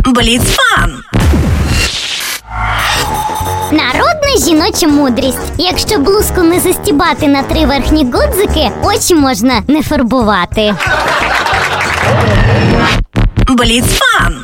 Бліцфан. Народна жіноча мудрість. Якщо блузку не застібати на 3 верхні гудзики, очі можна не фарбувати. Бліцфан.